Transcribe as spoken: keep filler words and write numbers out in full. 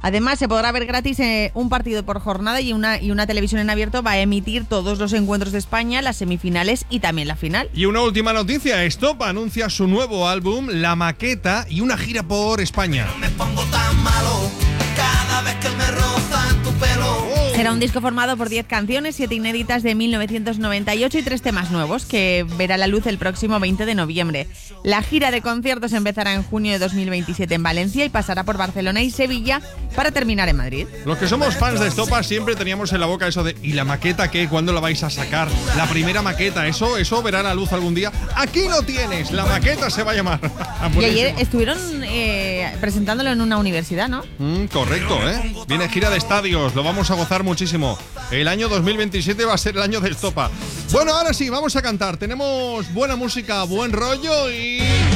Además, se podrá ver gratis eh, un partido por jornada y una, y una televisión en abierto va a emitir todos los encuentros de España, las semifinales y también la final. Y una última noticia, Estopa anuncia su nuevo álbum, La Maqueta, y una gira por España. Me pongo tan malo cada vez que me rozan tu pelo. Será un disco formado por diez canciones, siete inéditas de mil novecientos noventa y ocho y tres temas nuevos, que verá la luz el próximo veinte de noviembre. La gira de conciertos empezará en junio de dos mil veintisiete en Valencia y pasará por Barcelona y Sevilla para terminar en Madrid. Los que somos fans de Estopa siempre teníamos en la boca eso de ¿y la maqueta qué? ¿Cuándo la vais a sacar? La primera maqueta, eso, eso verá la luz algún día. Aquí lo tienes, la maqueta se va a llamar. Y ayer estuvieron eh, presentándolo en una universidad, ¿no? Mm, correcto, ¿eh? Viene gira de estadios, lo vamos a gozar muchísimo. El año dos mil veintisiete va a ser el año de Estopa. Bueno, ahora sí, vamos a cantar. Tenemos buena música, buen rollo y...